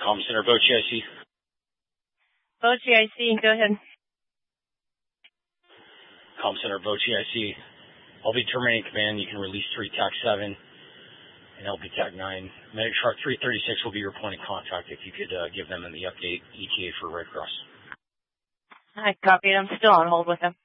Comm Center, Boat GIC. Boat GIC, go ahead. Comm Center, Boat GIC. LB terminating command. You can release 3 TAC 7 and LB TAC 9. Medic Shark 336 will be your point of contact if you could give them the update ETA for Red Cross. I copied. I'm still on hold with them.